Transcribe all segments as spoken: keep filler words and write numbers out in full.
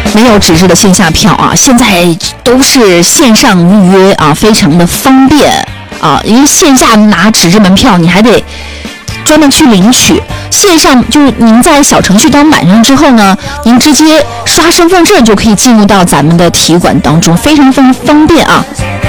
没有纸质的线下票啊，现在都是线上预约啊，非常的方便啊。因为线下拿纸质门票，你还得专门去领取，线上就是您在小程序当满上之后呢，您直接刷身份证就可以进入到咱们的体育馆当中，非常非常方便啊。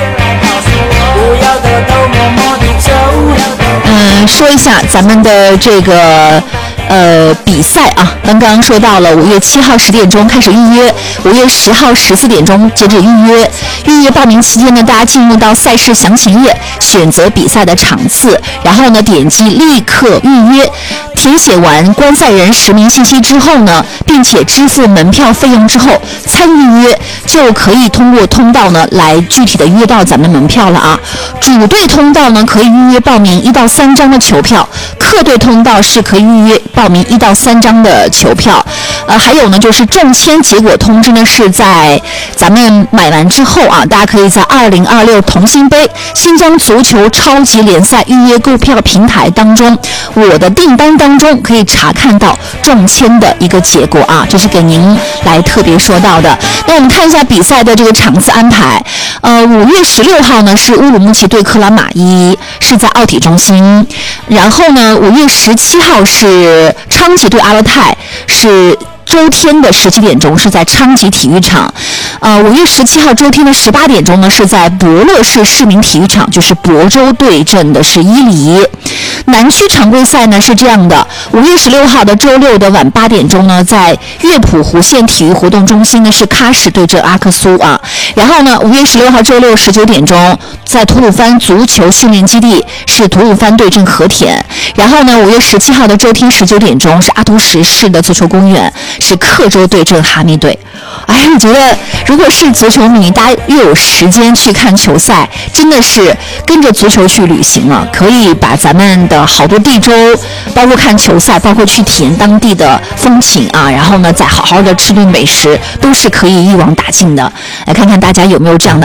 嗯，说一下咱们的这个呃比赛啊，刚刚说到了五月七号十点钟开始预约，五月十号十四点钟截止预约。预约报名期间呢，大家进入到赛事详情页，选择比赛的场次，然后呢点击立刻预约，填写完观赛人实名信息之后呢，并且支付门票费用之后，参与预约就可以通过通道呢来具体的约到咱们门票了啊。主队通道呢可以预约报名一到三张的球票，客队通道是可以预约报名一到三张的球票。呃，还有呢就是中签结果通知呢是在咱们买完之后啊，大家可以在二零二六同心杯新疆足球超级联赛预约购票平台当中，我的订单当中可以查看到中签的一个结果啊，这是给您来特别说到的。那我们看一下比赛的这个场次安排。呃，五月十六号呢是乌鲁木齐对克拉玛依，是在奥体中心。然后呢，五月十七号是昌吉对阿勒泰，是周天的十七点钟是在昌吉体育场。呃，五月十七号周天的十八点钟呢是在博乐市市民体育场，就是亳州对阵的是伊犁。南区常规赛呢是这样的，五月十六号的周六的晚八点钟呢，在乐浦湖县体育活动中心呢是喀什对阵阿克苏啊。然后呢，五月十六号周六十九点钟，在吐鲁番足球训练基地是吐鲁番对阵和田。然后呢，五月十七号的周天十九点钟是阿图什市的足球公园，是克州对阵哈密队。哎，我觉得如果是足球迷，大家又有时间去看球赛，真的是跟着足球去旅行了，可以把咱们的好多地州，包括看球赛，包括去体验当地的风情啊，然后呢再好好的吃顿美食，都是可以一网打尽的。来看看大家有没有这样的